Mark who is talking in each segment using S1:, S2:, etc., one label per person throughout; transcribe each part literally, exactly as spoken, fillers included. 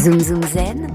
S1: Zoom Zoom Zen,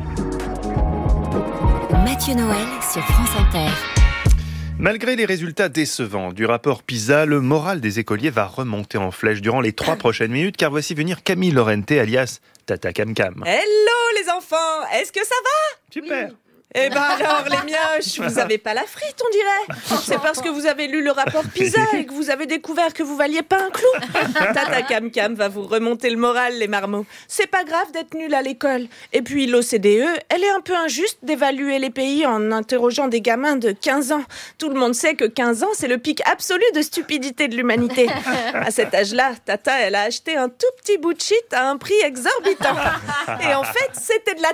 S1: Mathieu Noël sur France Inter.
S2: Malgré les résultats décevants du rapport PISA, le moral des écoliers va remonter en flèche durant les trois prochaines minutes, car voici venir Camille Lorente, alias Tata Cam Cam.
S3: Hello les enfants, est-ce que ça va ?
S2: Super.
S3: Eh ben alors les mioches, vous avez pas la frite on dirait. C'est parce que vous avez lu le rapport PISA et que vous avez découvert que vous valiez pas un clou. Tata Cam Cam va vous remonter le moral les marmots. C'est pas grave d'être nul à l'école. Et puis l'O C D E, elle est un peu injuste d'évaluer les pays en interrogeant des gamins de quinze ans. Tout le monde sait que quinze ans c'est le pic absolu de stupidité de l'humanité. À cet âge-là, Tata elle a acheté un tout petit bout de shit à un prix exorbitant. Et en fait c'était de la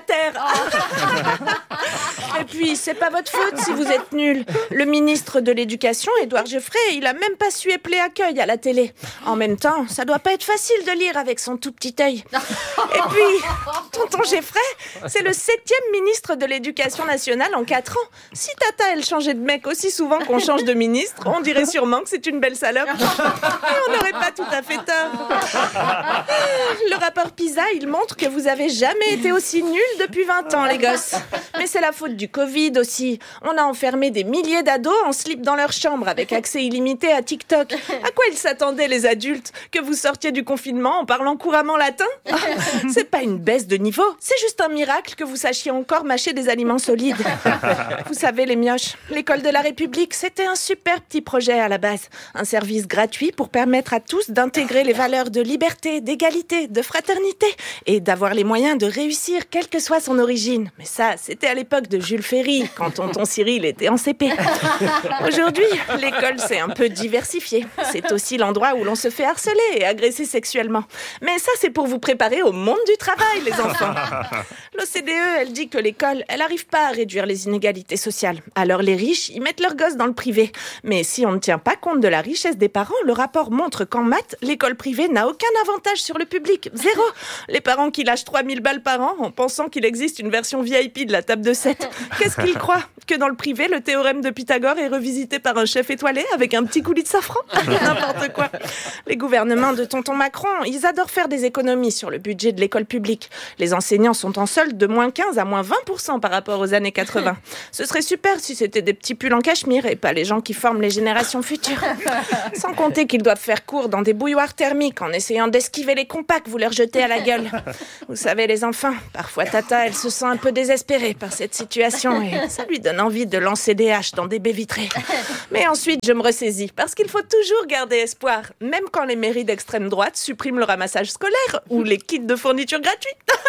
S3: terre. Et puis, c'est pas votre faute si vous êtes nuls. Le ministre de l'Éducation, Édouard Geoffrey, il a même pas su épeler accueil à la télé. En même temps, ça doit pas être facile de lire avec son tout petit œil. Et puis, tonton Geoffrey, c'est le septième ministre de l'Éducation nationale en quatre ans. Si Tata, elle changeait de mec aussi souvent qu'on change de ministre, on dirait sûrement que c'est une belle salope. Et on n'aurait pas tout à fait tort. Le rapport PISA, il montre que vous avez jamais été aussi nuls depuis vingt ans, les gosses. Mais c'est la faute du Covid aussi. On a enfermé des milliers d'ados en slip dans leur chambre avec accès illimité à TikTok. À quoi ils s'attendaient les adultes ? Que vous sortiez du confinement en parlant couramment latin ? C'est pas une baisse de niveau, c'est juste un miracle que vous sachiez encore mâcher des aliments solides. Vous savez les mioches, l'école de la République, c'était un super petit projet à la base. Un service gratuit pour permettre à tous d'intégrer les valeurs de liberté, d'égalité, de fraternité et d'avoir les moyens de réussir quelle que soit son origine. Mais ça, c'était à l'époque de Jules Ferry, quand tonton Cyril était en C P. Aujourd'hui, l'école s'est un peu diversifiée. C'est aussi l'endroit où l'on se fait harceler et agresser sexuellement. Mais ça, c'est pour vous préparer au monde du travail, les enfants. L'O C D E, elle dit que l'école, elle n'arrive pas à réduire les inégalités sociales. Alors les riches, ils mettent leurs gosses dans le privé. Mais si on ne tient pas compte de la richesse des parents, le rapport montre qu'en maths, l'école privée n'a aucun avantage sur le public. Zéro. Les parents qui lâchent trois mille balles par an en pensant qu'il existe une version V I P de la table de sept. Qu'est-ce qu'ils croient ? Que dans le privé, le théorème de Pythagore est revisité par un chef étoilé avec un petit coulis de safran ? N'importe quoi. Les gouvernements de tonton Macron, ils adorent faire des économies sur le budget de l'école publique. Les enseignants sont en solde de moins quinze à moins vingt pour cent par rapport aux années quatre-vingts. Ce serait super si c'était des petits pulls en cachemire et pas les gens qui forment les générations futures. Sans compter qu'ils doivent faire cours dans des bouilloires thermiques en essayant d'esquiver les compas que vous leur jetez à la gueule. Vous savez les enfants, parfois Tata, elle se sent un peu désespérée par cette situation et ça lui donne envie de lancer des haches dans des baies vitrées. Mais ensuite, je me ressaisis parce qu'il faut toujours garder espoir, même quand les mairies d'extrême droite suppriment le ramassage scolaire ou les kits de fourniture gratuits.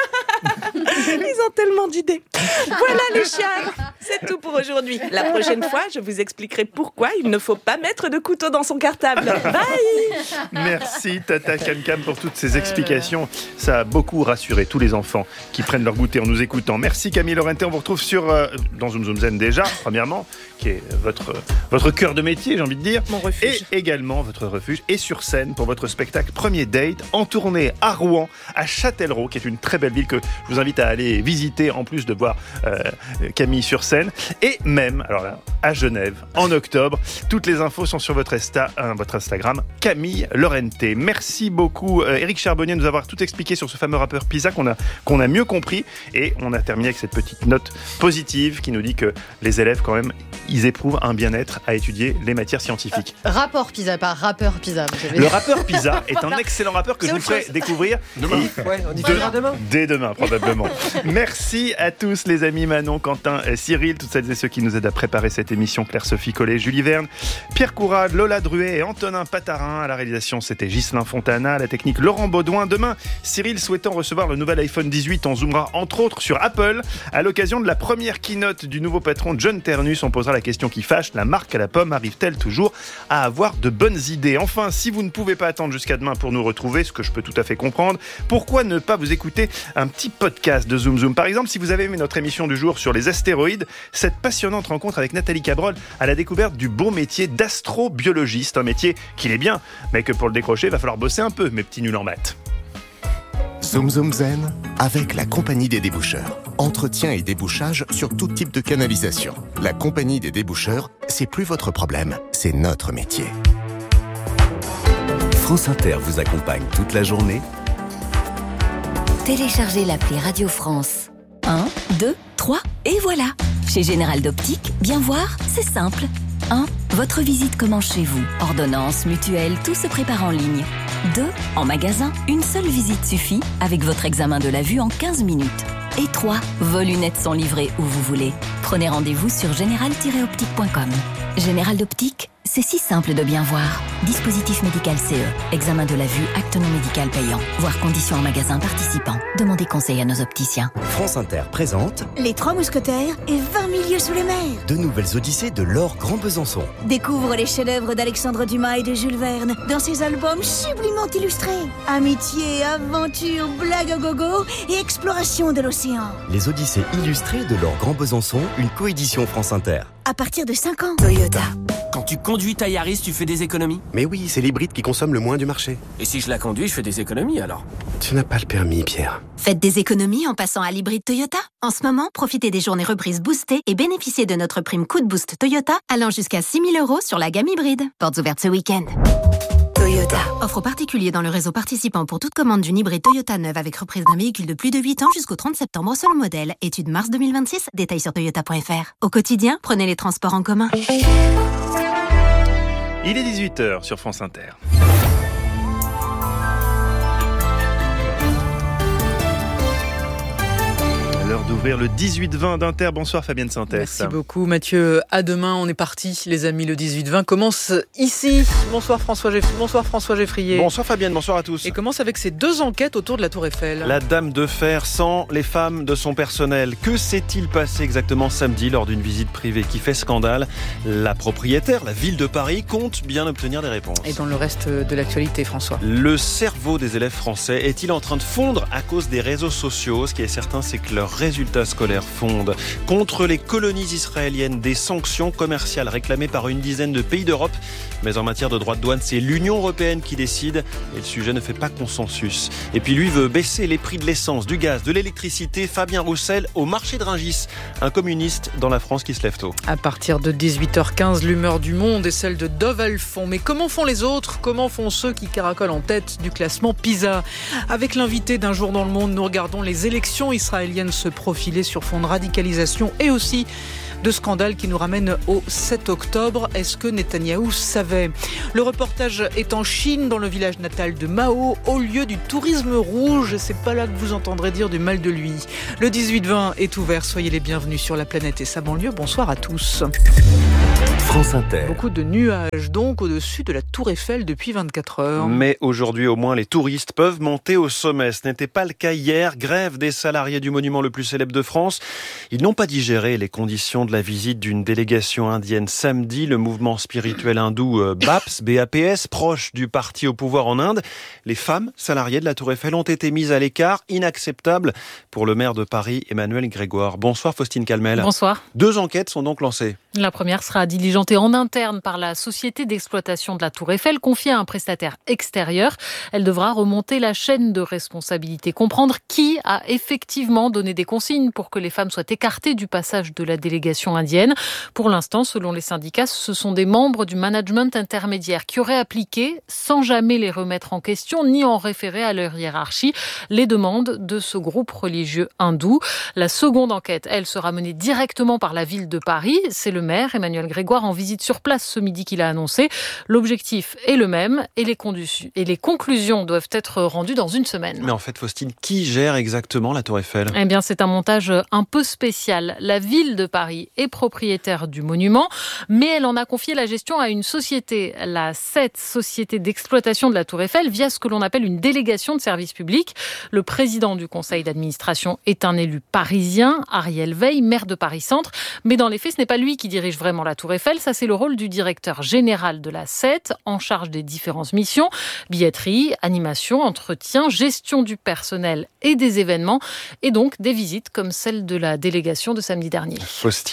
S3: Ils ont tellement d'idées. Voilà les chiens, c'est tout pour aujourd'hui. La prochaine fois, je vous expliquerai pourquoi il ne faut pas mettre de couteau dans son cartable. Bye.
S2: Merci Tata Cam Cam pour toutes ces explications. Ça a beaucoup rassuré tous les enfants qui prennent leur goûter en nous écoutant. Merci Camille Lorente, on vous retrouve sur, euh, dans Zoom Zoom Zen déjà, premièrement, qui est votre, votre cœur de métier, j'ai envie de dire.
S3: Mon refuge.
S2: Et également votre refuge. Et sur scène pour votre spectacle Premier Date, en tournée à Rouen, à Châtellerault, qui est une très belle ville que je vous invite à aller visiter, en plus de voir euh, Camille sur scène. Et même, alors là, à Genève, en octobre. Toutes les infos sont sur votre, Insta, euh, votre Instagram, Camille Lorente. Merci beaucoup, euh, Éric Charbonnier, de nous avoir tout expliqué sur ce fameux rappeur PISA qu'on a, qu'on a mieux compris. Et on a terminé avec cette petite note positive qui nous dit que les élèves, quand même, ils éprouvent un bien-être à étudier les matières scientifiques.
S4: Euh, rapport PISA, pas rappeur PISA. Vous savez.
S2: Le rappeur PISA est un excellent rappeur que je vous ferai découvrir
S5: demain. Ouais, on diffusera demain.
S2: Dès demain, probablement. Merci à tous les amis, Manon, Quentin, Cyril, toutes celles et ceux qui nous aident à préparer cette émission, Claire-Sophie Collet, Julie Verne, Pierre Courade, Lola Druet et Antonin Patarin. À la réalisation, c'était Ghislain Fontana, à la technique Laurent Baudouin. Demain, Cyril, souhaitant recevoir le nouvel iPhone dix-huit, on zoomera entre autres sur Apple. À l'occasion de la première keynote du nouveau patron John Ternus, on posera la question qui fâche, la marque à la pomme arrive-t-elle toujours à avoir de bonnes idées ? Enfin, si vous ne pouvez pas attendre jusqu'à demain pour nous retrouver, ce que je peux tout à fait comprendre, pourquoi ne pas vous écouter un petit podcast de Zoom Zoom ? Par exemple, si vous avez aimé notre émission du jour sur les astéroïdes, cette passionnante rencontre avec Nathalie Cabrol à la découverte du beau métier d'astrobiologiste, un métier qu'il est bien, mais que pour le décrocher, il va falloir bosser un peu, mes petits nuls en maths.
S6: Zoom Zoom Zen avec la Compagnie des Déboucheurs. Entretien et débouchage sur tout type de canalisation. La Compagnie des Déboucheurs, c'est plus votre problème, c'est notre métier.
S7: France Inter vous accompagne toute la journée
S1: Téléchargez l'appli Radio France. un, deux, trois, et voilà. Chez Général d'Optique, bien voir, c'est simple. un. Votre visite commence chez vous. Ordonnance, mutuelle, tout se prépare en ligne. deux. En magasin, une seule visite suffit avec votre examen de la vue en quinze minutes. Et trois. Vos lunettes sont livrées où vous voulez. Prenez rendez-vous sur général tiret optique point com. Général d'Optique, c'est si simple de bien voir. Dispositif médical C E. Examen de la vue, acte non médical payant. Voir conditions en magasin participant. Demandez conseil à nos opticiens.
S7: France Inter présente
S8: Les Trois Mousquetaires et vingt mille lieues sous les mers.
S7: de nouvelles odyssées de Laure Grand Besançon.
S8: Découvre les chefs-d'œuvre d'Alexandre Dumas et de Jules Verne dans ses albums sublimement illustrés. Amitié, aventure, blague à gogo et exploration de l'océan.
S7: Les odyssées illustrées de Laure Grand Besançon, une coédition France Inter.
S8: À partir de cinq ans.
S1: Toyota.
S9: Quand tu conduis ta Yaris, tu fais des économies.
S10: Mais oui, c'est l'hybride qui consomme le moins du marché.
S9: Et si je la conduis, je fais des économies alors.
S10: Tu n'as pas le permis, Pierre.
S8: Faites des économies en passant à l'hybride Toyota. En ce moment, profitez des journées reprises boostées et bénéficiez de notre prime coup de boost Toyota allant jusqu'à six mille euros sur la gamme hybride. Portes ouvertes ce week-end.
S1: Toyota.
S8: Offre particulier dans le réseau participant pour toute commande d'une hybride Toyota neuve avec reprise d'un véhicule de plus de huit ans jusqu'au trente septembre selon modèle. Étude mars deux mille vingt-six, détails sur toyota point f r. Au quotidien, prenez les transports en commun.
S2: Il est dix-huit heures sur France Inter. L'heure d'ouvrir le dix-huit vingt d'Inter. Bonsoir Fabienne Sintès.
S11: Merci beaucoup Mathieu. À demain, on est parti les amis. Le dix-huit vingt commence ici. Bonsoir François, Geff... bonsoir François Geffrier.
S2: Bonsoir Fabienne, bonsoir à tous.
S11: Et commence avec ces deux enquêtes autour de la Tour Eiffel.
S2: La Dame de Fer sans les femmes de son personnel. Que s'est-il passé exactement samedi lors d'une visite privée qui fait scandale? La propriétaire, la ville de Paris, compte bien obtenir des réponses.
S11: Et dans le reste de l'actualité, François.
S2: Le cerveau des élèves français est-il en train de fondre à cause des réseaux sociaux? Ce qui est certain, c'est que leurs résultats scolaires fondent. Contre les colonies israéliennes, des sanctions commerciales réclamées par une dizaine de pays d'Europe. Mais en matière de droits de douane, c'est l'Union européenne qui décide et le sujet ne fait pas consensus. Et puis lui veut baisser les prix de l'essence, du gaz, de l'électricité. Fabien Roussel au marché de Rungis, un communiste dans la France qui se lève tôt.
S11: À partir de dix-huit heures quinze, l'humeur du monde est celle de Dove Alphon. Mais comment font les autres? Comment font ceux qui caracolent en tête du classement PISA? Avec l'invité d'un jour dans le monde, nous regardons les élections israéliennes se profiler sur fond de radicalisation et aussi de scandales qui nous ramènent au sept octobre. Est-ce que Netanyahou savait? Le reportage est en Chine, dans le village natal de Mao, au lieu du tourisme rouge. C'est pas là que vous entendrez dire du mal de lui. Le dix-huit vingt est ouvert. Soyez les bienvenus sur la planète et sa banlieue. Bonsoir à tous.
S7: France Inter.
S11: Beaucoup de nuages donc au-dessus de la Tour Eiffel depuis vingt-quatre heures.
S2: Mais aujourd'hui au moins les touristes peuvent monter au sommet. Ce n'était pas le cas hier. Grève des salariés du monument le plus célèbre de France. Ils n'ont pas digéré les conditions de la visite d'une délégation indienne samedi. Le mouvement spirituel hindou B A P S, B A P S, proche du parti au pouvoir en Inde. Les femmes salariées de la Tour Eiffel ont été mises à l'écart. Inacceptable pour le maire de Paris, Emmanuel Grégoire. Bonsoir Faustine Calmel.
S12: Bonsoir.
S2: Deux enquêtes sont donc lancées.
S12: La première sera diligentée en interne par la société d'exploitation de la Tour Eiffel, confiée à un prestataire extérieur. Elle devra remonter la chaîne de responsabilité, comprendre qui a effectivement donné des consignes pour que les femmes soient écartées du passage de la délégation indienne. Pour l'instant, selon les syndicats, ce sont des membres du management intermédiaire qui auraient appliqué, sans jamais les remettre en question, ni en référer à leur hiérarchie, les demandes de ce groupe religieux hindou. La seconde enquête, elle, sera menée directement par la ville de Paris. C'est le maire, Emmanuel Grégoire, en visite sur place ce midi qu'il a annoncé. L'objectif est le même et les, condu- et les conclusions doivent être rendues dans une semaine.
S2: Mais en fait, Faustine, qui gère exactement la Tour Eiffel?
S12: Eh bien, c'est un montage un peu spécial. La ville de Paris est propriétaire du monument, mais elle en a confié la gestion à une société, la S E T, Société d'exploitation de la Tour Eiffel, via ce que l'on appelle une délégation de service public. Le président du conseil d'administration est un élu parisien, Ariel Veil, maire de Paris-Centre. Mais dans les faits, ce n'est pas lui qui dirige vraiment la Tour Eiffel. Ça, c'est le rôle du directeur général de la S E T, en charge des différentes missions, billetterie, animation, entretien, gestion du personnel et des événements, et donc des visites comme celle de la délégation de samedi dernier.
S2: Faustine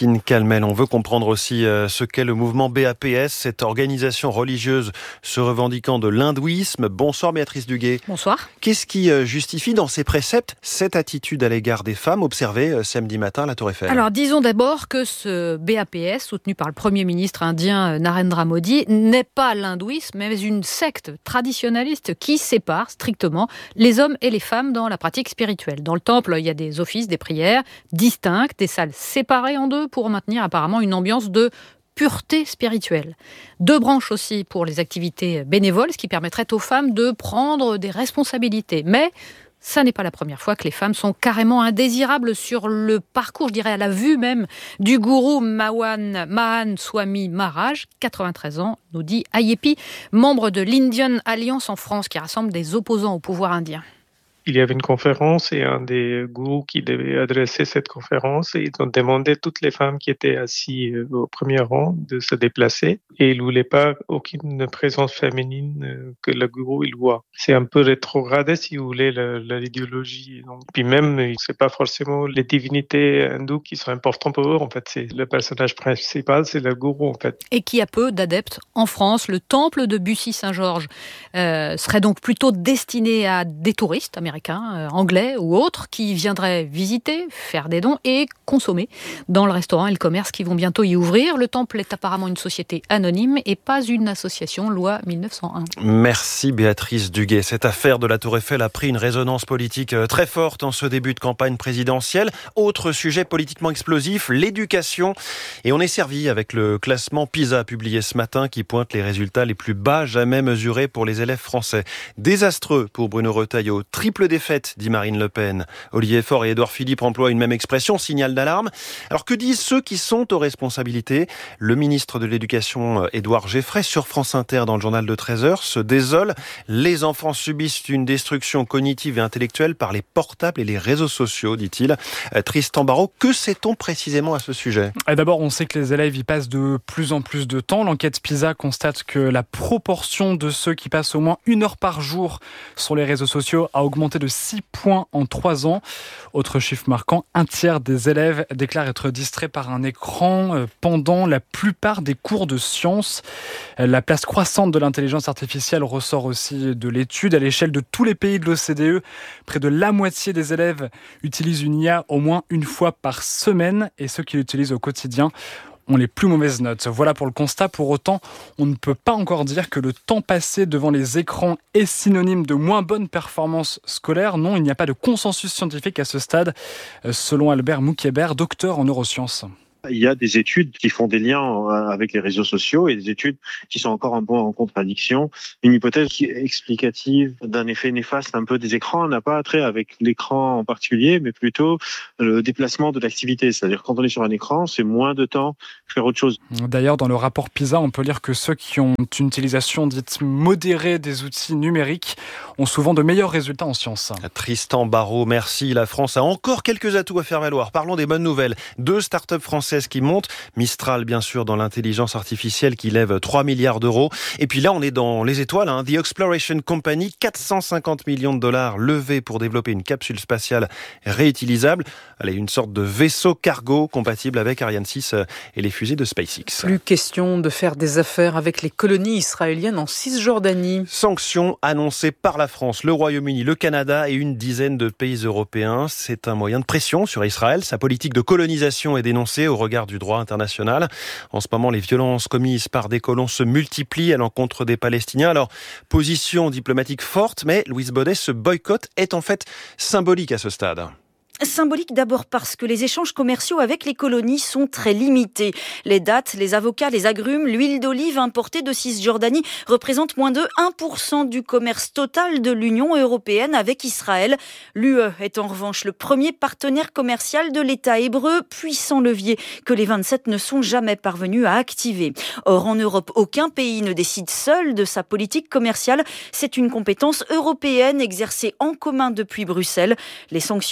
S13: Christine Calmel. On veut comprendre aussi euh, ce qu'est le mouvement B A P S, cette organisation religieuse se revendiquant de l'hindouisme. Bonsoir Béatrice Duguay.
S12: Bonsoir.
S13: Qu'est-ce qui euh, justifie dans ces préceptes cette attitude à l'égard des femmes observée euh, samedi matin à la Tour Eiffel ?
S12: Alors disons d'abord que ce B A P S, soutenu par le Premier ministre indien Narendra Modi, n'est pas l'hindouisme, mais une secte traditionnaliste qui sépare strictement les hommes et les femmes dans la pratique spirituelle. Dans le temple, il y a des offices, des prières distinctes, des salles séparées en deux pour maintenir apparemment une ambiance de pureté spirituelle. Deux branches aussi pour les activités bénévoles, ce qui permettrait aux femmes de prendre des responsabilités. Mais ça n'est pas la première fois que les femmes sont carrément indésirables sur le parcours, je dirais à la vue même, du gourou Mawan, Mahan Swami Maharaj, quatre-vingt-treize ans, nous dit Ayepi, membre de l'Indian Alliance en France, qui rassemble des opposants au pouvoir indien.
S14: Il y avait une conférence et un des gourous qui devait adresser cette conférence et ils ont demandé à toutes les femmes qui étaient assises au premier rang de se déplacer et ils ne voulaient pas aucune présence féminine que le gourou il voit. C'est un peu rétrograde si vous voulez l'idéologie. Donc, puis même, c'est pas forcément les divinités hindoues qui sont importantes pour eux. En fait, c'est le personnage principal, c'est le gourou en fait.
S12: Et qui a peu d'adeptes en France. Le temple de Bussy-Saint-Georges euh, serait donc plutôt destiné à des touristes américains. Américains, anglais ou autres, qui viendraient visiter, faire des dons et consommer dans le restaurant et le commerce qui vont bientôt y ouvrir. Le temple est apparemment une société anonyme et pas une association, loi mille neuf cent un.
S13: Merci Béatrice Duguay. Cette affaire de la Tour Eiffel a pris une résonance politique très forte en ce début de campagne présidentielle. Autre sujet politiquement explosif, l'éducation. Et on est servi avec le classement PISA publié ce matin qui pointe les résultats les plus bas jamais mesurés pour les élèves français. Désastreux pour Bruno Retailleau. Triple défaite, dit Marine Le Pen. Olivier Faure et Édouard Philippe emploient une même expression, signal d'alarme. Alors que disent ceux qui sont aux responsabilités ? Le ministre de l'Éducation, Édouard Geffray, sur France Inter dans le journal de treize heures, se désole. Les enfants subissent une destruction cognitive et intellectuelle par les portables et les réseaux sociaux, dit-il. Tristan Barraud, que sait-on précisément à ce sujet ?
S15: D'abord, on sait que les élèves y passent de plus en plus de temps. L'enquête PISA constate que la proportion de ceux qui passent au moins une heure par jour sur les réseaux sociaux a augmenté de six points en trois ans. Autre chiffre marquant, un tiers des élèves déclarent être distraits par un écran pendant la plupart des cours de sciences. La place croissante de l'intelligence artificielle ressort aussi de l'étude. À l'échelle de tous les pays de l'O C D E, près de la moitié des élèves utilisent une I A au moins une fois par semaine et ceux qui l'utilisent au quotidien ont les plus mauvaises notes. Voilà pour le constat. Pour autant, on ne peut pas encore dire que le temps passé devant les écrans est synonyme de moins bonne performance scolaire. Non, il n'y a pas de consensus scientifique à ce stade, selon Albert Moukébert, docteur en neurosciences.
S16: Il y a des études qui font des liens avec les réseaux sociaux et des études qui sont encore un peu en contradiction. Une hypothèse qui est explicative d'un effet néfaste un peu des écrans n'a pas trait avec l'écran en particulier, mais plutôt le déplacement de l'activité. C'est-à-dire quand on est sur un écran, c'est moins de temps faire autre chose.
S15: D'ailleurs, dans le rapport PISA, on peut lire que ceux qui ont une utilisation dite modérée des outils numériques ont souvent de meilleurs résultats en sciences.
S13: Tristan Barraud, merci. La France a encore quelques atouts à faire valoir. Parlons des bonnes nouvelles. Deux startups françaises qui montent. Mistral, bien sûr, dans l'intelligence artificielle qui lève trois milliards d'euros. Et puis là, on est dans les étoiles. Hein. The Exploration Company, quatre cent cinquante millions de dollars levés pour développer une capsule spatiale réutilisable. Allez, une sorte de vaisseau cargo compatible avec Ariane six et les fusées de SpaceX.
S11: Plus question de faire des affaires avec les colonies israéliennes en Cisjordanie.
S13: Sanctions annoncées par la France, le Royaume-Uni, le Canada et une dizaine de pays européens. C'est un moyen de pression sur Israël. Sa politique de colonisation est dénoncée au regard du droit international. En ce moment, les violences commises par des colons se multiplient à l'encontre des Palestiniens. Alors, position diplomatique forte, mais Louise Baudet, ce boycott est en fait symbolique à ce stade.
S17: Symbolique d'abord parce que les échanges commerciaux avec les colonies sont très limités. Les dattes, les avocats, les agrumes, l'huile d'olive importée de Cisjordanie représentent moins de un pour cent du commerce total de l'Union européenne avec Israël. L'U E est en revanche le premier partenaire commercial de l'État hébreu, puissant levier que les vingt-sept ne sont jamais parvenus à activer. Or, en Europe, aucun pays ne décide seul de sa politique commerciale. C'est une compétence européenne exercée en commun depuis Bruxelles. Les sanctions annoncées aujourd'hui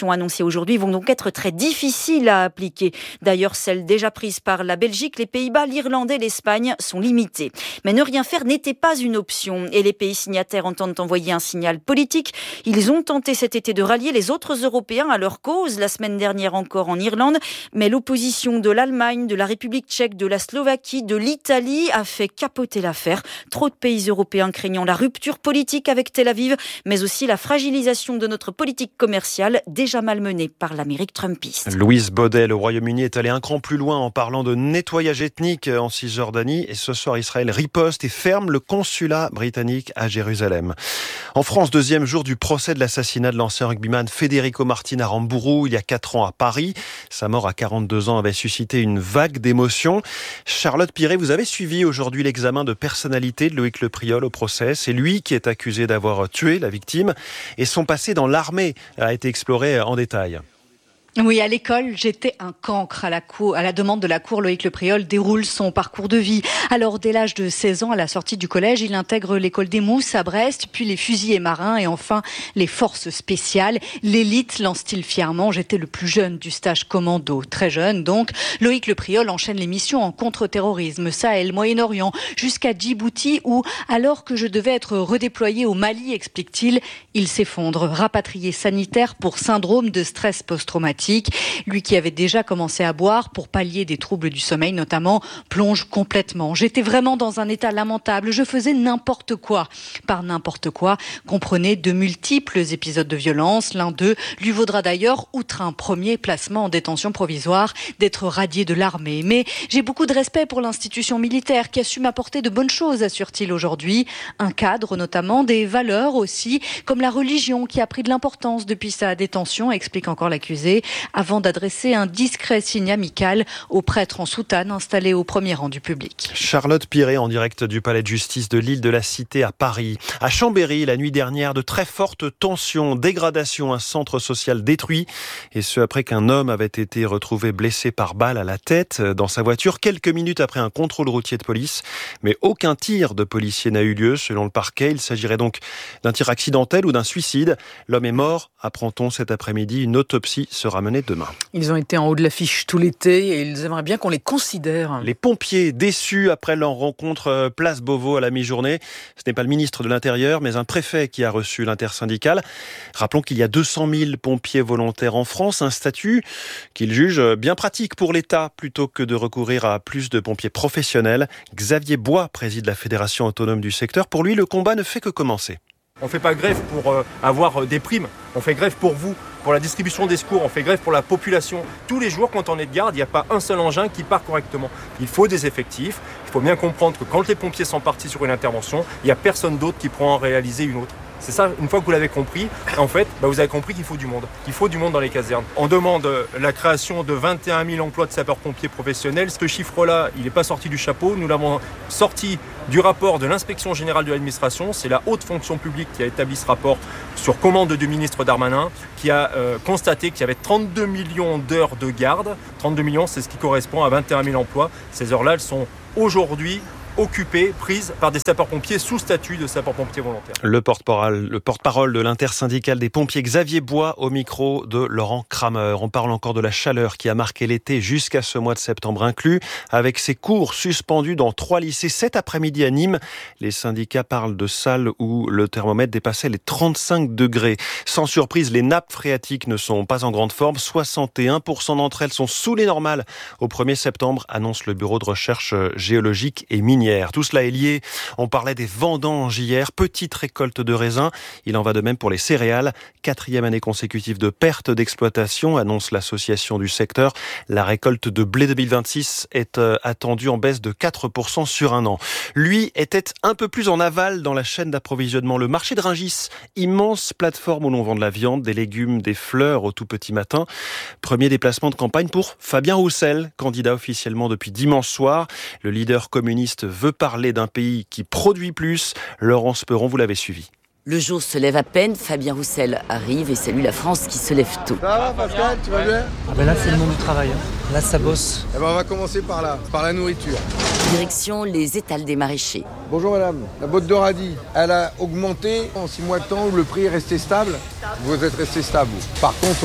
S17: aujourd'hui vont donc être très difficiles à appliquer. D'ailleurs, celles déjà prises par la Belgique, les Pays-Bas, l'Irlande et l'Espagne sont limitées. Mais ne rien faire n'était pas une option et les pays signataires entendent envoyer un signal politique. Ils ont tenté cet été de rallier les autres Européens à leur cause, la semaine dernière encore en Irlande, mais l'opposition de l'Allemagne, de la République tchèque, de la Slovaquie, de l'Italie a fait capoter l'affaire. Trop de pays européens craignant la rupture politique avec Tel Aviv, mais aussi la fragilisation de notre politique commerciale déjà malmenée par l'Amérique trumpiste.
S13: Louise Baudet, le Royaume-Uni est allé un cran plus loin en parlant de nettoyage ethnique en Cisjordanie et ce soir Israël riposte et ferme le consulat britannique à Jérusalem. En France, deuxième jour du procès de l'assassinat de l'ancien rugbyman Federico Martin à Rambourou il y a quatre ans à Paris. Sa mort à quarante-deux ans avait suscité une vague d'émotions. Charlotte Piret, vous avez suivi aujourd'hui l'examen de personnalité de Loïc Le Priol au procès. C'est lui qui est accusé d'avoir tué la victime et son passé dans l'armée a été exploré en détail.
S18: Oui, à l'école, j'étais un cancre. À la cour, à la demande de la cour, Loïc Le Priol déroule son parcours de vie. Alors, dès l'âge de seize ans, à la sortie du collège, il intègre l'école des Mousses à Brest, puis les fusiliers marins et enfin les forces spéciales. L'élite, lance-t-il fièrement. J'étais le plus jeune du stage commando. Très jeune, donc. Loïc Le Priol enchaîne les missions en contre-terrorisme, Sahel, Moyen-Orient, jusqu'à Djibouti où, alors que je devais être redéployé au Mali, explique-t-il, il s'effondre. Rapatrié sanitaire pour syndrome de stress post-traumatique. Lui qui avait déjà commencé à boire pour pallier des troubles du sommeil notamment, plonge complètement. J'étais vraiment dans un état lamentable. Je faisais n'importe quoi. Par n'importe quoi, comprenez de multiples épisodes de violence. L'un d'eux lui vaudra d'ailleurs, outre un premier placement en détention provisoire, d'être radié de l'armée. Mais j'ai beaucoup de respect pour l'institution militaire qui a su m'apporter de bonnes choses, assure-t-il aujourd'hui. Un cadre notamment, des valeurs aussi, comme la religion qui a pris de l'importance depuis sa détention, explique encore l'accusé, avant d'adresser un discret signe amical au prêtre en soutane installé au premier rang du public.
S13: Charlotte Piret en direct du palais de justice de l'île de la Cité à Paris. À Chambéry, la nuit dernière, de très fortes tensions, dégradation, un centre social détruit. Et ce, après qu'un homme avait été retrouvé blessé par balle à la tête dans sa voiture quelques minutes après un contrôle routier de police. Mais aucun tir de policier n'a eu lieu, selon le parquet. Il s'agirait donc d'un tir accidentel ou d'un suicide. L'homme est mort, apprend-on cet après-midi. Une autopsie sera menée demain.
S11: Ils ont été en haut de l'affiche tout l'été et ils aimeraient bien qu'on les considère.
S13: Les pompiers déçus après leur rencontre place Beauvau à la mi-journée. Ce n'est pas le ministre de l'Intérieur, mais un préfet qui a reçu l'intersyndicale. Rappelons qu'il y a deux cent mille pompiers volontaires en France, un statut qu'ils jugent bien pratique pour l'État plutôt que de recourir à plus de pompiers professionnels. Xavier Bois préside la Fédération autonome du secteur. Pour lui, le combat ne fait que commencer.
S19: On ne fait pas grève pour euh, avoir des primes, on fait grève pour vous, pour la distribution des secours, on fait grève pour la population. Tous les jours, quand on est de garde, il n'y a pas un seul engin qui part correctement. Il faut des effectifs, il faut bien comprendre que quand les pompiers sont partis sur une intervention, il n'y a personne d'autre qui pourra en réaliser une autre. C'est ça, une fois que vous l'avez compris, en fait, bah vous avez compris qu'il faut du monde. Il faut du monde dans les casernes. On demande la création de vingt et un mille emplois de sapeurs-pompiers professionnels. Ce chiffre-là, il n'est pas sorti du chapeau. Nous l'avons sorti du rapport de l'Inspection Générale de l'Administration. C'est la haute fonction publique qui a établi ce rapport sur commande du ministre Darmanin, qui a euh, constaté qu'il y avait trente-deux millions d'heures de garde. trente-deux millions, c'est ce qui correspond à vingt et un mille emplois. Ces heures-là, elles sont aujourd'hui occupées, prises par des sapeurs-pompiers sous statut de sapeurs-pompiers volontaires.
S13: Le porte-parole, le porte-parole de l'intersyndicale des pompiers Xavier Bois au micro de Laurent Kramer. On parle encore de la chaleur qui a marqué l'été jusqu'à ce mois de septembre inclus, avec ses cours suspendus dans trois lycées cet après-midi à Nîmes. Les syndicats parlent de salles où le thermomètre dépassait les trente-cinq degrés. Sans surprise, les nappes phréatiques ne sont pas en grande forme. soixante et un pour cent d'entre elles sont sous les normales au premier septembre, annonce le Bureau de recherche géologique et minière. Tout cela est lié. On parlait des vendanges hier, petite récolte de raisins. Il en va de même pour les céréales. Quatrième année consécutive de perte d'exploitation, annonce l'association du secteur. La récolte de blé deux mille vingt-six est attendue en baisse de quatre pour cent sur un an. Lui était un peu plus en aval dans la chaîne d'approvisionnement. Le marché de Rungis, immense plateforme où l'on vend de la viande, des légumes, des fleurs au tout petit matin. Premier déplacement de campagne pour Fabien Roussel, candidat officiellement depuis dimanche soir. Le leader communiste veut parler d'un pays qui produit plus. Laurence Perron, vous l'avez suivi.
S20: Le jour se lève à peine, Fabien Roussel arrive et salue la France qui se lève tôt.
S21: Ça va Pascal, tu vas bien?
S22: Ah ben là c'est le monde du travail, hein. Là ça bosse.
S21: Eh ben on va commencer par là, par la nourriture.
S20: Direction les étals des maraîchers.
S21: Bonjour madame, la botte de radis, elle a augmenté en six mois de temps où le prix est resté stable. Vous êtes resté stable. Par contre ouais,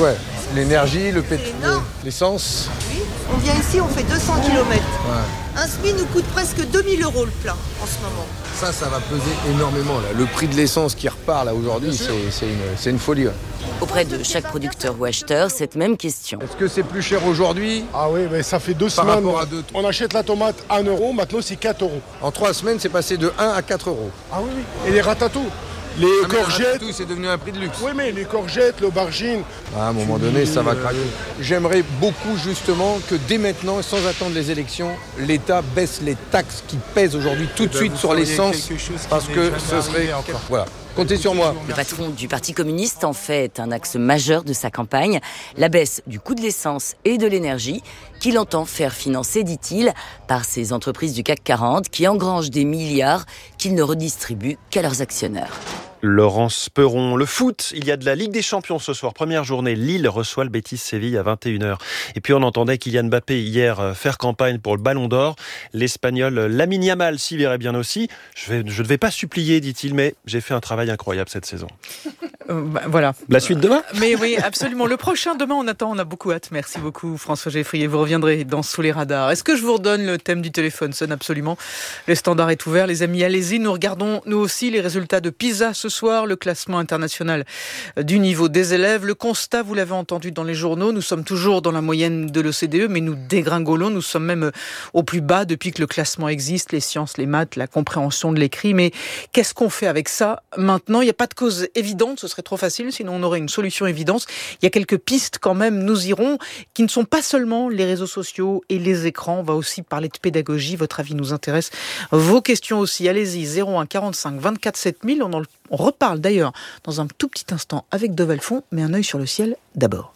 S21: l'énergie, le pétrole, l'essence.
S3: Oui, on vient ici, on fait deux cents kilomètres.
S21: Ouais.
S3: Un S M I nous coûte presque deux mille euros le plein en ce moment.
S21: Ça, ça va peser énormément. Là. Le prix de l'essence qui repart là aujourd'hui, c'est, c'est, une, c'est une folie. Ouais.
S20: Auprès de chaque producteur ou acheteur, cette même question.
S21: Est-ce que c'est plus cher aujourd'hui ?
S4: Ah oui, mais ça fait deux
S21: Par
S4: semaines.
S21: rapport à deux...
S4: On achète la tomate à un euro, maintenant c'est quatre euros.
S21: En trois semaines, c'est passé de un à quatre euros.
S4: Ah oui, oui. Et les ratatous, les
S21: ah,
S4: courgettes.
S21: Les c'est devenu un prix de luxe.
S4: Oui, mais les courgettes, l'aubergine.
S21: À un moment donné, ça va craquer. J'aimerais beaucoup justement que dès maintenant, sans attendre les élections, l'État baisse les taxes qui pèsent aujourd'hui tout de
S4: ben,
S21: suite sur l'essence, parce que ce serait... Voilà. Comptez sur moi.
S20: Le patron du Parti communiste en fait un axe majeur de sa campagne, la baisse du coût de l'essence et de l'énergie, qu'il entend faire financer, dit-il, par ces entreprises du C A C quarante qui engrangent des milliards qu'il ne redistribue qu'à leurs actionnaires.
S13: Laurence Perron, le foot, il y a de la Ligue des Champions ce soir. Première journée, Lille reçoit le Betis Séville à vingt et une heures. Et puis on entendait Kylian Mbappé hier faire campagne pour le Ballon d'Or. L'Espagnol Lamine Yamal s'y verrait bien aussi. Je ne je vais pas supplier, dit-il, mais j'ai fait un travail incroyable cette saison.
S11: Euh, bah, voilà.
S13: La suite demain ?
S11: Mais oui, absolument. Le prochain, demain, on attend, on a beaucoup hâte. Merci beaucoup, François Geffrier. Vous reviendrez dans Sous les radars. Est-ce que je vous redonne le thème du téléphone ? Sonne absolument. Le standard est ouvert. Les amis, allez-y. Nous regardons, nous aussi, les résultats de PISA ce soir, le classement international du niveau des élèves. Le constat, vous l'avez entendu dans les journaux, nous sommes toujours dans la moyenne de l'O C D E, mais nous dégringolons. Nous sommes même au plus bas depuis que le classement existe, les sciences, les maths, la compréhension de l'écrit. Mais qu'est-ce qu'on fait avec ça maintenant ? Il n'y a pas de cause évidente, ce serait trop facile, sinon on aurait une solution évidente. Il y a quelques pistes quand même, nous irons, qui ne sont pas seulement les réseaux sociaux et les écrans. On va aussi parler de pédagogie. Votre avis nous intéresse. Vos questions aussi. Allez-y, zéro un quarante-cinq vingt-quatre sept mille. On, en, on reparle d'ailleurs dans un tout petit instant avec De Valfond, mais un œil sur le ciel d'abord.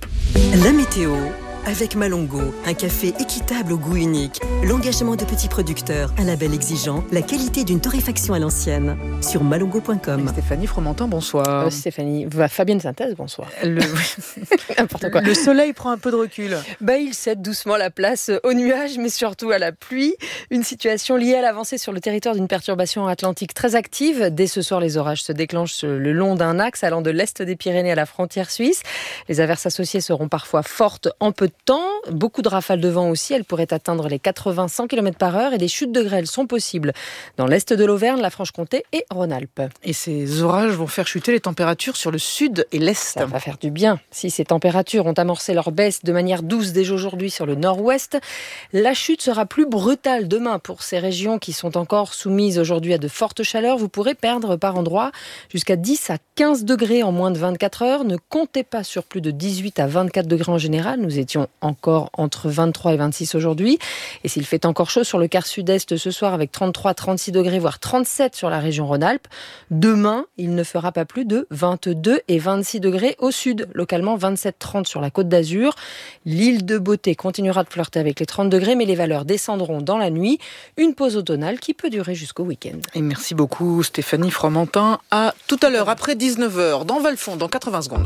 S23: La météo avec Malongo, un café équitable au goût unique, l'engagement de petits producteurs, un label exigeant, la qualité d'une torréfaction à l'ancienne. Sur malongo point com.
S11: Stéphanie Fromentin, bonsoir.
S24: Euh, Stéphanie, Fabienne Synthèse, bonsoir.
S11: Le...
S24: N'importe quoi.
S11: Le soleil prend un peu de recul.
S24: Bah, il cède doucement la place aux nuages, mais surtout à la pluie. Une situation liée à l'avancée sur le territoire d'une perturbation atlantique très active. Dès ce soir, les orages se déclenchent le long d'un axe allant de l'est des Pyrénées à la frontière suisse. Les averses associées seront parfois fortes en peu de temps. Beaucoup de rafales de vent aussi. Elles pourraient atteindre les quatre-vingts à cent kilomètres par heure et des chutes de grêle sont possibles dans l'est de l'Auvergne, la Franche-Comté et Rhône-Alpes.
S11: Et ces orages vont faire chuter les températures sur le sud et l'est.
S24: Ça va faire du bien. Si ces températures ont amorcé leur baisse de manière douce déjà aujourd'hui sur le nord-ouest, la chute sera plus brutale demain pour ces régions qui sont encore soumises aujourd'hui à de fortes chaleurs. Vous pourrez perdre par endroits jusqu'à dix à quinze degrés en moins de vingt-quatre heures. Ne comptez pas sur plus de dix-huit à vingt-quatre degrés en général. Nous étions encore entre vingt-trois et vingt-six aujourd'hui. Et s'il fait encore chaud sur le quart sud-est ce soir avec trente-trois à trente-six degrés, voire trente-sept sur la région Rhône-Alpes, demain, il ne fera pas plus de vingt-deux et vingt-six degrés au sud. Localement, vingt-sept à trente sur la Côte d'Azur. L'île de Beauté continuera de flirter avec les trente degrés, mais les valeurs descendront dans la nuit. Une pause automnale qui peut durer jusqu'au week-end.
S11: Et merci beaucoup Stéphanie Fromentin. À tout à l'heure, après dix-neuf heures, dans Valfond, dans quatre-vingts secondes.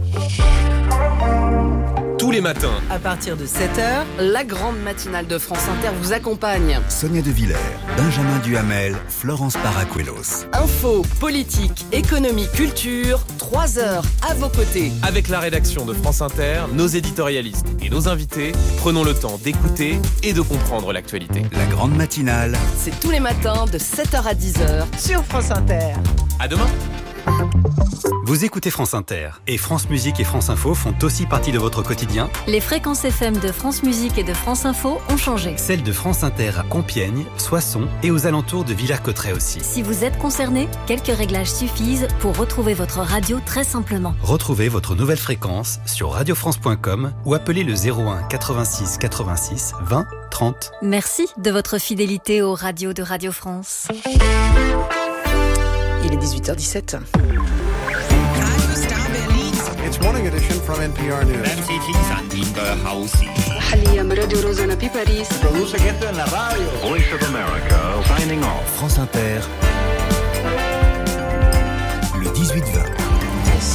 S25: Tous les matins,
S23: à partir de sept heures, la grande matinale de France Inter vous accompagne.
S26: Sonia De Villers, Benjamin Duhamel, Florence Paracuelos.
S23: Info, politique, économie, culture, trois heures à vos côtés.
S25: Avec la rédaction de France Inter, nos éditorialistes et nos invités, prenons le temps d'écouter et de comprendre l'actualité.
S26: La grande matinale,
S23: c'est tous les matins de sept heures à dix heures sur France Inter.
S25: À demain.
S27: Vous écoutez France Inter et France Musique et France Info font aussi partie de votre quotidien.
S28: Les fréquences F M de France Musique et de France Info ont changé.
S27: Celles de France Inter à Compiègne, Soissons et aux alentours de Villers-Cotterêts aussi.
S28: Si vous êtes concerné, quelques réglages suffisent pour retrouver votre radio très simplement.
S27: Retrouvez votre nouvelle fréquence sur radio france point com ou appelez le zéro un quatre-vingt-six quatre-vingt-six vingt trente.
S28: Merci de votre fidélité aux radios de Radio France.
S11: Il est dix-huit heures dix-sept.
S21: It's morning edition from N P R News.
S26: Produce gente en la radio. Voice of America, signing off. France Inter, le dix-huit vingt.
S11: C'est l'humain.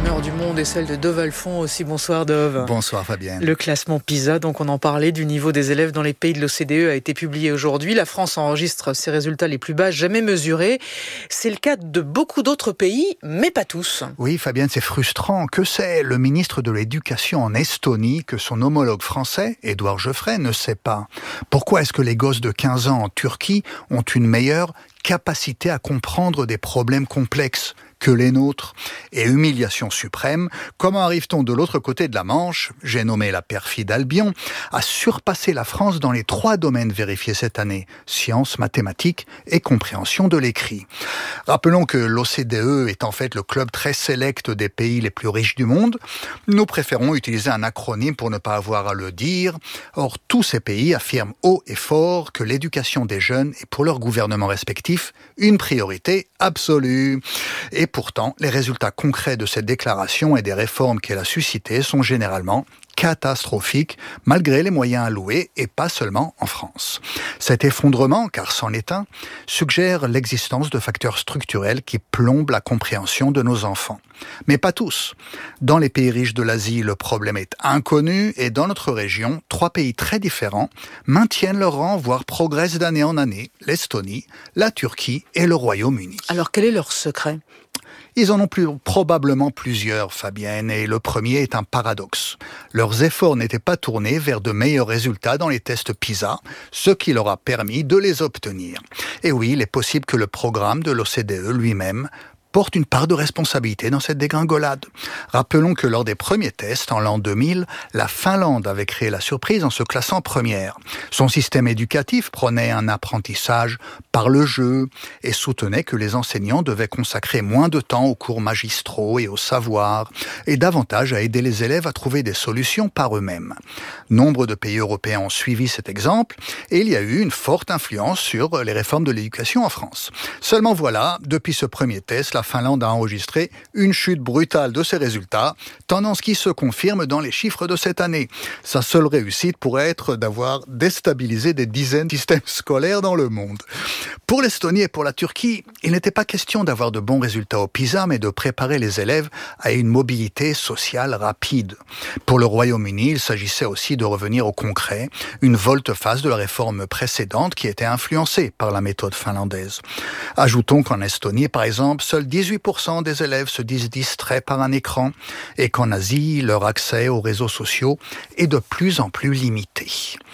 S11: l'humeur du monde et celle de Dov Alphon aussi. Bonsoir Dov.
S1: Bonsoir Fabienne.
S11: Le classement PISA, donc on en parlait, du niveau des élèves dans les pays de l'O C D E a été publié aujourd'hui. La France enregistre ses résultats les plus bas jamais mesurés. C'est le cas de beaucoup d'autres pays, mais pas tous.
S1: Oui Fabienne, c'est frustrant. Que sait le ministre de l'Éducation en Estonie que son homologue français, Édouard Geoffrey, ne sait pas? Pourquoi est-ce que les gosses de quinze ans en Turquie ont une meilleure capacité à comprendre des problèmes complexes que les nôtres? Et humiliation suprême, comment arrive-t-on de l'autre côté de la Manche, j'ai nommé la perfide Albion, à surpasser la France dans les trois domaines vérifiés cette année, sciences, mathématiques et compréhension de l'écrit? Rappelons que l'O C D E est en fait le club très sélect des pays les plus riches du monde. Nous préférons utiliser un acronyme pour ne pas avoir à le dire. Or, tous ces pays affirment haut et fort que l'éducation des jeunes est pour leurs gouvernements respectifs une priorité absolue. Et pourtant, les résultats concrets de cette déclaration et des réformes qu'elle a suscitées sont généralement catastrophiques, malgré les moyens alloués, et pas seulement en France. Cet effondrement, car c'en est un, suggère l'existence de facteurs structurels qui plombent la compréhension de nos enfants. Mais pas tous. Dans les pays riches de l'Asie, le problème est inconnu, et dans notre région, trois pays très différents maintiennent leur rang, voire progressent d'année en année: l'Estonie, la Turquie et le Royaume-Uni.
S11: Alors quel est leur secret ?
S1: Ils en ont plus, probablement plusieurs, Fabienne, et le premier est un paradoxe. Leurs efforts n'étaient pas tournés vers de meilleurs résultats dans les tests PISA, ce qui leur a permis de les obtenir. Et oui, il est possible que le programme de l'O C D E lui-même porte une part de responsabilité dans cette dégringolade. Rappelons que lors des premiers tests, en l'an deux mille, la Finlande avait créé la surprise en se classant première. Son système éducatif prônait un apprentissage par le jeu et soutenait que les enseignants devaient consacrer moins de temps aux cours magistraux et au savoir, et davantage à aider les élèves à trouver des solutions par eux-mêmes. Nombre de pays européens ont suivi cet exemple, et il y a eu une forte influence sur les réformes de l'éducation en France. Seulement voilà, depuis ce premier test, la Finlande a enregistré une chute brutale de ses résultats, tendance qui se confirme dans les chiffres de cette année. Sa seule réussite pourrait être d'avoir déstabilisé des dizaines de systèmes scolaires dans le monde. Pour l'Estonie et pour la Turquie, il n'était pas question d'avoir de bons résultats au PISA, mais de préparer les élèves à une mobilité sociale rapide. Pour le Royaume-Uni, il s'agissait aussi de revenir au concret, une volte-face de la réforme précédente qui était influencée par la méthode finlandaise. Ajoutons qu'en Estonie, par exemple, seuls dix-huit pour cent des élèves se disent distraits par un écran et qu'en Asie, leur accès aux réseaux sociaux est de plus en plus limité.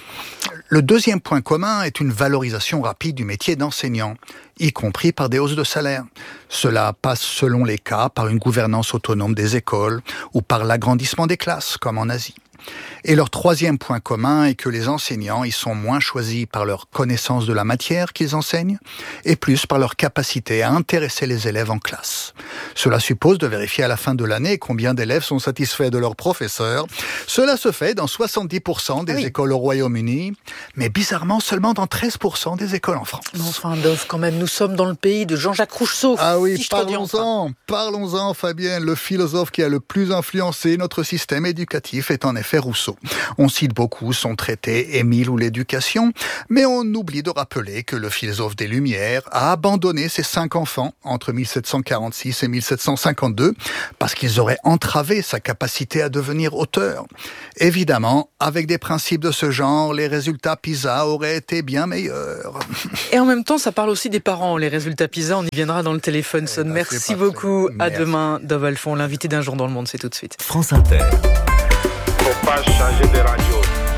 S1: Le deuxième point commun est une valorisation rapide du métier d'enseignant, y compris par des hausses de salaire. Cela passe selon les cas par une gouvernance autonome des écoles ou par l'agrandissement des classes, comme en Asie. Et leur troisième point commun est que les enseignants y sont moins choisis par leur connaissance de la matière qu'ils enseignent et plus par leur capacité à intéresser les élèves en classe. Cela suppose de vérifier à la fin de l'année combien d'élèves sont satisfaits de leurs professeurs. Cela se fait dans soixante-dix pour cent des oui. écoles au Royaume-Uni, mais bizarrement seulement dans treize pour cent des écoles en France.
S11: Enfin, Dov, quand même, nous sommes dans le pays de Jean-Jacques Rousseau.
S1: Ah oui,
S11: si
S1: parlons-en, parlons-en, Fabienne. Le philosophe qui a le plus influencé notre système éducatif est en effet Rousseau. On cite beaucoup son traité Émile ou l'éducation, mais on oublie de rappeler que le philosophe des Lumières a abandonné ses cinq enfants entre mille sept cent quarante-six et mille sept cent cinquante-deux parce qu'ils auraient entravé sa capacité à devenir auteur. Évidemment, avec des principes de ce genre, les résultats PISA auraient été bien meilleurs.
S11: Et en même temps, ça parle aussi des parents, les résultats PISA. On y viendra dans le téléphone. Eh ben, Merci beaucoup. Merci. À demain, Dov Alphon, l'invité d'un jour dans le monde, c'est tout de suite.
S26: France Inter.
S2: Faut pas changer de radio.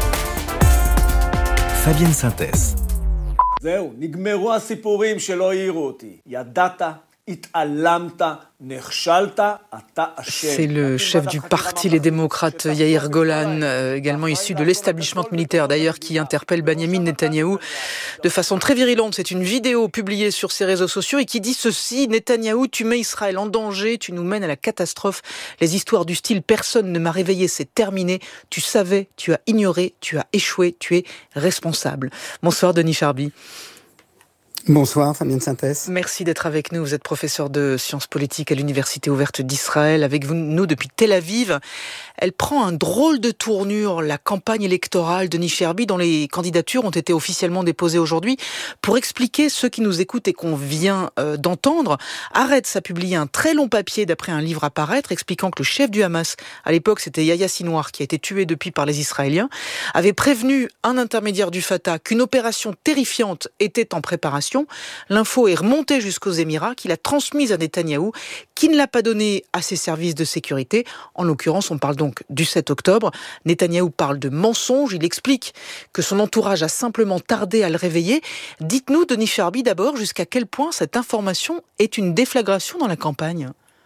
S26: Fabienne Synthèse.
S5: זהו, נגמרו הסיפורים שלא העירו אותי. ידעת, התעלמת, נכשלת, אתה אשם.
S11: C'est le chef du parti Les Démocrates, Yair Golan, euh, également issu de l'establishment militaire d'ailleurs, qui interpelle Benyamin Netanyahou de façon très virulente. C'est une vidéo publiée sur ses réseaux sociaux et qui dit ceci: Netanyahou, tu mets Israël en danger, tu nous mènes à la catastrophe. Les histoires du style personne ne m'a réveillé, c'est terminé. Tu savais, tu as ignoré, tu as échoué, tu es responsable. Bonsoir Denis Charby.
S6: Bonsoir, Fabien de Synthèse.
S11: Merci d'être avec nous. Vous êtes professeur de sciences politiques à l'Université ouverte d'Israël. Avec vous, nous depuis Tel Aviv. Elle prend un drôle de tournure, la campagne électorale de Nisherbi, dont les candidatures ont été officiellement déposées aujourd'hui. Pour expliquer ceux qui nous écoutent et qu'on vient euh, d'entendre, Haaretz a publié un très long papier d'après un livre à paraître, expliquant que le chef du Hamas, à l'époque c'était Yahya Sinwar, qui a été tué depuis par les Israéliens, avait prévenu un intermédiaire du Fatah qu'une opération terrifiante était en préparation. L'info est remontée jusqu'aux Émirats, qu'il a transmise à Netanyahou, qui ne l'a pas donnée à ses services de sécurité. En l'occurrence, on parle donc du sept octobre. Netanyahou parle de mensonge. Il explique que son entourage a simplement tardé à le réveiller. Dites-nous, Denis Charby, d'abord, jusqu'à quel point cette information est une déflagration dans la campagne ?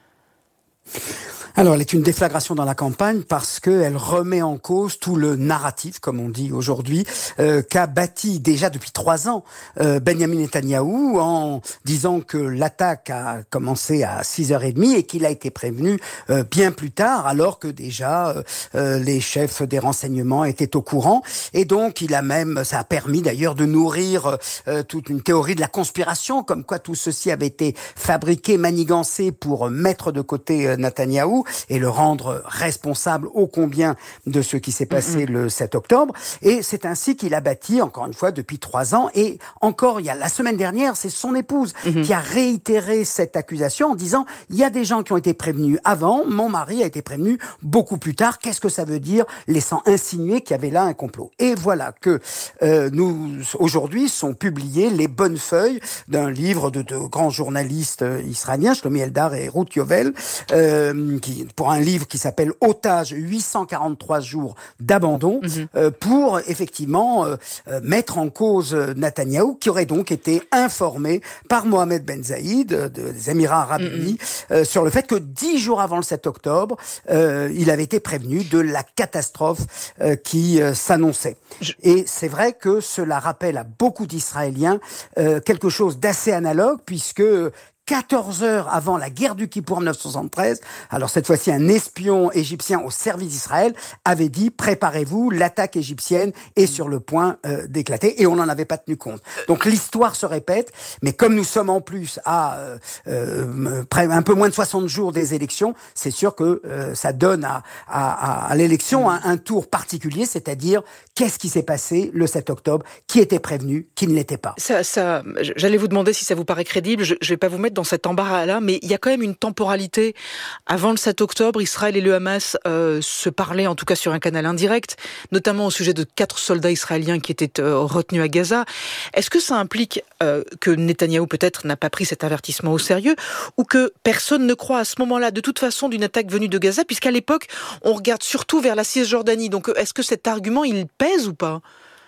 S6: Alors, elle est une déflagration dans la campagne parce qu'elle remet en cause tout le narratif, comme on dit aujourd'hui, euh, qu'a bâti déjà depuis trois ans euh, Benjamin Netanyahou en disant que l'attaque a commencé à six heures trente et qu'il a été prévenu euh, bien plus tard, alors que déjà euh, les chefs des renseignements étaient au courant. Et donc, il a même, ça a permis d'ailleurs de nourrir euh, toute une théorie de la conspiration, comme quoi tout ceci avait été fabriqué, manigancé pour mettre de côté euh, Netanyahou et le rendre responsable ô combien de ce qui s'est passé mm-hmm. le sept octobre. Et c'est ainsi qu'il a bâti, encore une fois, depuis trois ans. Et encore, il y a la semaine dernière, c'est son épouse mm-hmm. qui a réitéré cette accusation en disant « Il y a des gens qui ont été prévenus avant, mon mari a été prévenu beaucoup plus tard. Qu'est-ce que ça veut dire ?» laissant insinuer qu'il y avait là un complot. Et voilà que euh, nous, aujourd'hui, sont publiées les bonnes feuilles d'un livre de, de grands journalistes israéliens, Shlomi Eldar et Ruth Yovel, euh, qui pour un livre qui s'appelle « Otage, huit cent quarante-trois jours d'abandon mmh. », euh, pour effectivement euh, mettre en cause Netanyahou, qui aurait donc été informé par Mohamed Ben Zayed euh, des Émirats Arabes Unis mmh. euh, sur le fait que dix jours avant le sept octobre, euh, il avait été prévenu de la catastrophe euh, qui euh, s'annonçait. Je... Et c'est vrai que cela rappelle à beaucoup d'Israéliens euh, quelque chose d'assez analogue, puisque quatorze heures avant la guerre du Kippour en dix-neuf cent soixante-treize, alors cette fois-ci un espion égyptien au service d'Israël avait dit « Préparez-vous, l'attaque égyptienne est sur le point euh, d'éclater » et on n'en avait pas tenu compte. Donc l'histoire se répète, mais comme nous sommes en plus à euh, euh, un peu moins de soixante jours des élections, c'est sûr que euh, ça donne à, à, à l'élection un, un tour particulier, c'est-à-dire qu'est-ce qui s'est passé le sept octobre, qui était prévenu, qui ne l'était pas.
S11: Ça, ça, j'allais vous demander si ça vous paraît crédible, je ne vais pas vous mettre dans cet embarras-là, mais il y a quand même une temporalité. Avant le sept octobre, Israël et le Hamas euh, se parlaient, en tout cas sur un canal indirect, notamment au sujet de quatre soldats israéliens qui étaient euh, retenus à Gaza. Est-ce que ça implique euh, que Netanyahou peut-être n'a pas pris cet avertissement au sérieux, ou que personne ne croit à ce moment-là, de toute façon, d'une attaque venue de Gaza, puisqu'à l'époque, on regarde surtout vers la Cisjordanie. Donc, est-ce que cet argument, il pèse ou pas ?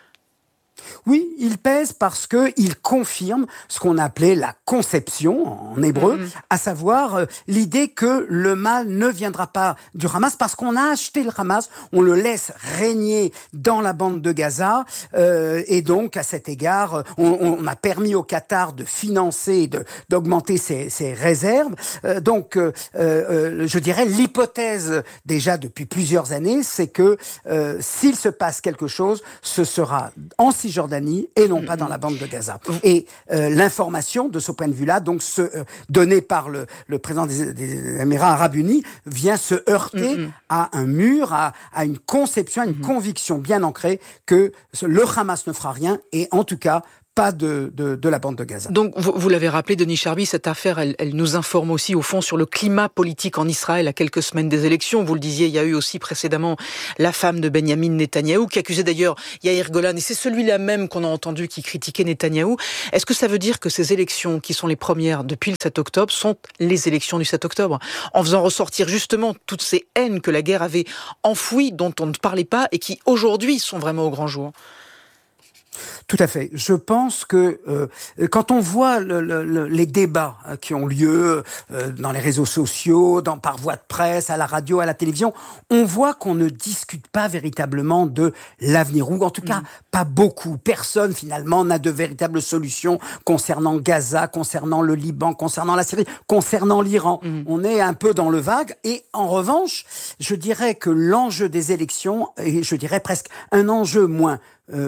S6: Oui, il pèse parce que il confirme ce qu'on appelait la conception en hébreu, mmh. à savoir euh, l'idée que le mal ne viendra pas du Hamas parce qu'on a acheté le Hamas, on le laisse régner dans la bande de Gaza euh, et donc à cet égard, on, on a permis au Qatar de financer, de, d'augmenter ses, ses réserves. Euh, donc, euh, euh, je dirais l'hypothèse déjà depuis plusieurs années, c'est que euh, s'il se passe quelque chose, ce sera en Cisjordanie et non pas dans la bande de Gaza. Et euh, l'information de ce point de vue-là, donc ce, euh, donnée par le, le président des, des Émirats Arabes Unis, vient se heurter mm-hmm. à un mur, à, à une conception, à une mm-hmm. conviction bien ancrée que le Hamas ne fera rien et en tout cas pas de, de, de la bande de Gaza.
S11: Donc, vous, vous l'avez rappelé, Denis Charby, cette affaire, elle, elle nous informe aussi, au fond, sur le climat politique en Israël à quelques semaines des élections. Vous le disiez, il y a eu aussi précédemment la femme de Benjamin Netanyahou, qui accusait d'ailleurs Yair Golan, et c'est celui-là même qu'on a entendu qui critiquait Netanyahou. Est-ce que ça veut dire que ces élections, qui sont les premières depuis le sept octobre, sont les élections du sept octobre, en faisant ressortir justement toutes ces haines que la guerre avait enfouies, dont on ne parlait pas, et qui aujourd'hui sont vraiment au grand jour?
S6: Tout à fait. Je pense que euh, quand on voit le, le, les débats qui ont lieu euh, dans les réseaux sociaux, dans, par voie de presse, à la radio, à la télévision, on voit qu'on ne discute pas véritablement de l'avenir, ou en tout cas mmh. pas beaucoup. Personne finalement n'a de véritable solution concernant Gaza, concernant le Liban, concernant la Syrie, concernant l'Iran. Mmh. On est un peu dans le vague. Et en revanche, je dirais que l'enjeu des élections est, je dirais presque un enjeu moins euh,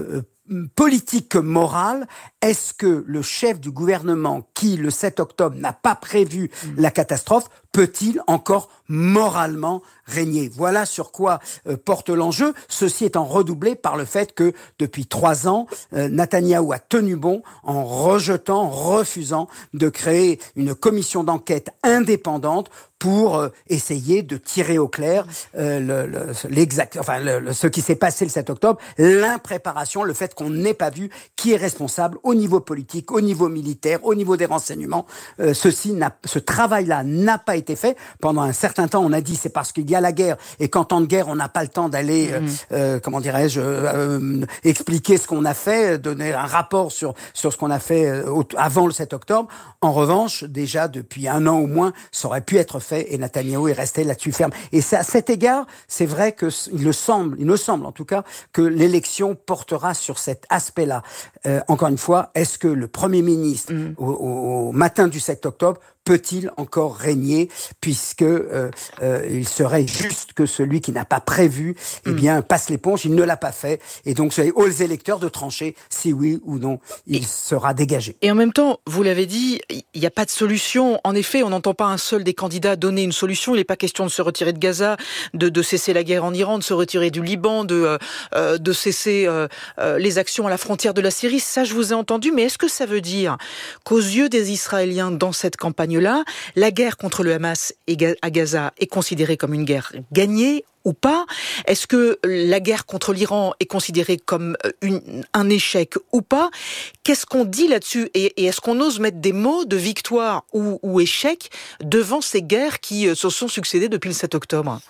S6: politique que morale. Est-ce que le chef du gouvernement, qui le sept octobre n'a pas prévu la catastrophe, peut-il encore moralement régner? Voilà sur quoi euh, porte l'enjeu. Ceci étant redoublé par le fait que depuis trois ans, euh, Netanyahou a tenu bon en rejetant, en refusant de créer une commission d'enquête indépendante pour euh, essayer de tirer au clair euh, le, le, l'exact, enfin le, le, ce qui s'est passé le sept octobre, l'impréparation, le fait qu'on n'ait pas vu qui est responsable au niveau politique, au niveau militaire, au niveau des renseignements. Euh, ceci n'a, ce travail-là n'a pas été fait. Pendant un certain temps, on a dit c'est parce qu'il y a la guerre et qu'en temps de guerre, on n'a pas le temps d'aller, mmh. euh, comment dirais-je, euh, expliquer ce qu'on a fait, donner un rapport sur sur ce qu'on a fait euh, avant le sept octobre. En revanche, déjà depuis un an au moins, ça aurait pu être fait et Netanyahou est resté là-dessus ferme. Et c'est à cet égard, c'est vrai que il me semble, il me semble en tout cas que l'élection portera sur cet aspect-là. Euh, encore une fois, est-ce que le Premier ministre, mmh. au, au matin du sept octobre, peut-il encore régner, puisque euh, euh, il serait juste que celui qui n'a pas prévu, eh bien, passe l'éponge. Il ne l'a pas fait, et donc c'est aux électeurs de trancher si oui ou non il et, sera dégagé.
S11: Et en même temps, vous l'avez dit, il n'y a pas de solution. En effet, on n'entend pas un seul des candidats donner une solution. Il n'est pas question de se retirer de Gaza, de, de cesser la guerre en Iran, de se retirer du Liban, de, euh, de cesser euh, euh, les actions à la frontière de la Syrie. Ça, je vous ai entendu, mais est-ce que ça veut dire qu'aux yeux des Israéliens, dans cette campagne là, la guerre contre le Hamas à Gaza est considérée comme une guerre gagnée ou pas? Est-ce que la guerre contre l'Iran est considérée comme une, un échec ou pas? Qu'est-ce qu'on dit là-dessus? Et, et est-ce qu'on ose mettre des mots de victoire ou, ou échec devant ces guerres qui se sont succédées depuis le sept octobre?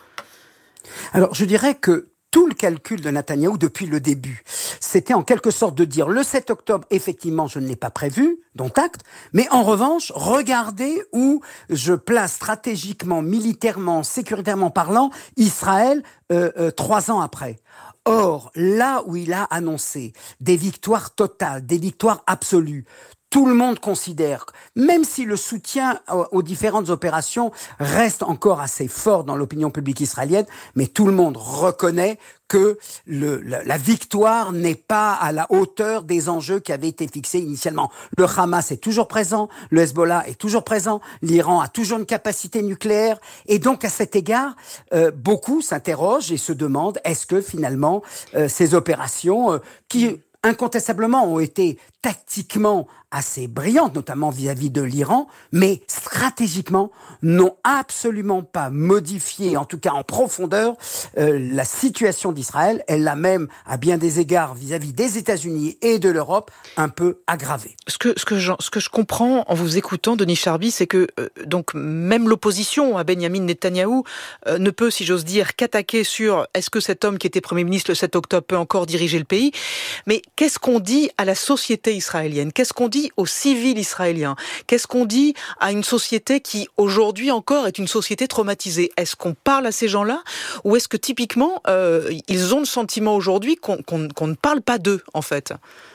S6: Alors, je dirais que tout le calcul de Netanyahou depuis le début, c'était en quelque sorte de dire le sept octobre, effectivement, je ne l'ai pas prévu, dont acte, mais en revanche, regardez où je place stratégiquement, militairement, sécuritairement parlant, Israël euh, euh, trois ans après. Or, là où il a annoncé des victoires totales, des victoires absolues, tout le monde considère, même si le soutien aux différentes opérations reste encore assez fort dans l'opinion publique israélienne, mais tout le monde reconnaît que le, la, la victoire n'est pas à la hauteur des enjeux qui avaient été fixés initialement. Le Hamas est toujours présent, le Hezbollah est toujours présent, l'Iran a toujours une capacité nucléaire, et donc à cet égard, euh, beaucoup s'interrogent et se demandent est-ce que finalement euh, ces opérations euh, qui incontestablement ont été tactiquement assez brillantes, notamment vis-à-vis de l'Iran, mais stratégiquement n'ont absolument pas modifié, en tout cas en profondeur, euh, la situation d'Israël. Elle l'a même, à bien des égards, vis-à-vis des États-Unis et de l'Europe, un peu aggravée.
S11: Ce que, ce que, je, ce que je comprends en vous écoutant, Denis Charby, c'est que euh, donc même l'opposition à Benyamin Netanyahou euh, ne peut, si j'ose dire, qu'attaquer sur est-ce que cet homme qui était Premier ministre le sept octobre peut encore diriger le pays. Mais qu'est-ce qu'on dit à la société israélienne? Qu'est-ce qu'on dit aux civils israéliens? Qu'est-ce qu'on dit à une société qui, aujourd'hui encore, est une société traumatisée? Est-ce qu'on parle à ces gens-là? Ou est-ce que, typiquement, euh, ils ont le sentiment aujourd'hui qu'on, qu'on, qu'on ne parle pas d'eux, en fait?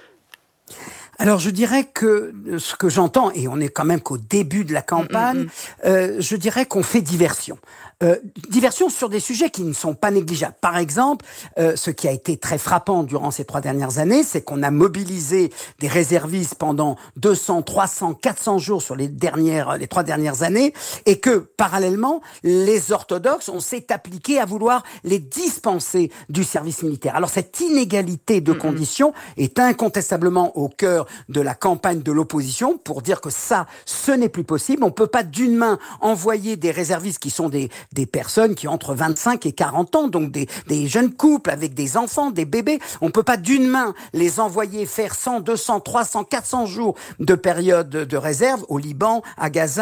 S6: Alors je dirais que ce que j'entends, et on est quand même qu'au début de la campagne, mmh, mmh. Euh, je dirais qu'on fait diversion. Euh, diversion sur des sujets qui ne sont pas négligeables. Par exemple, euh, ce qui a été très frappant durant ces trois dernières années, c'est qu'on a mobilisé des réservistes pendant deux cents, trois cents, quatre cents jours sur les dernières, les trois dernières années, et que parallèlement, les orthodoxes, on s'est appliqué à vouloir les dispenser du service militaire. Alors cette inégalité de mmh, conditions est incontestablement au cœur de la campagne de l'opposition pour dire que ça, ce n'est plus possible. On peut pas d'une main envoyer des réservistes qui sont des des personnes qui ont entre vingt-cinq et quarante ans, donc des, des jeunes couples avec des enfants, des bébés. On peut pas d'une main les envoyer faire cent, deux cents, trois cents, quatre cents jours de période de réserve au Liban, à Gaza,